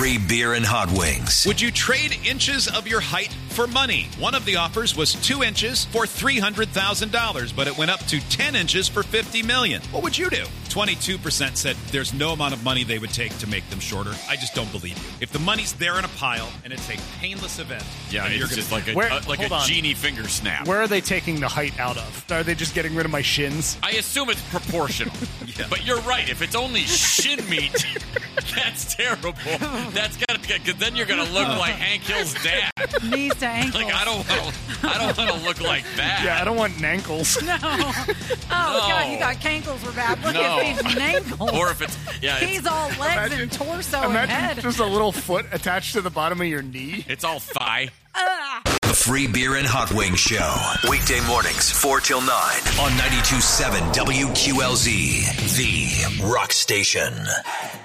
Free beer and hot wings. Would you trade inches of your height for money? One of the offers was 2 inches for $300,000, but it went up to 10 inches for $50 million. What would you do? 22% said there's no amount of money they would take to make them shorter. I just don't believe you. If the money's there in a pile and it's a painless event, yeah, it's just like a genie finger snap. Where are they taking the height out of? Are they just getting rid of my shins? I assume it's proportional. Yeah. But you're right. If it's only shin meat, that's terrible. That's gotta, because then you're gonna look like Hank Hill's dad. Knees to ankles. Like I don't want to look like that. Yeah, I don't want ankles. No. God, you thought cankles were bad. Look at these ankles. Or if it's he's all legs and torso and head. Imagine just a little foot attached to the bottom of your knee. It's all thigh. The Free Beer and Hot Wings Show. Weekday mornings, 4 till 9 on 92.7 WQLZ, the rock station.